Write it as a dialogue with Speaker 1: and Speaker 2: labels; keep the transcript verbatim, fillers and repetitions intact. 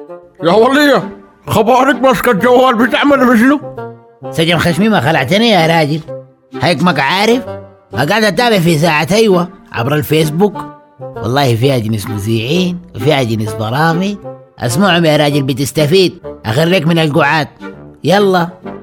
Speaker 1: يا ولية خبارك ماسكة الجوال بتعمل بشنو؟
Speaker 2: سجن خشمي ما خلعتني يا راجل، هيك ما عارف. ما قاعد اتابع في ساعة ايوه عبر الفيسبوك، والله فيها جنس مذيعين وفيها جنس برامج. اسمعهم يا راجل بتستفيد، اخرك من القعاد. يلا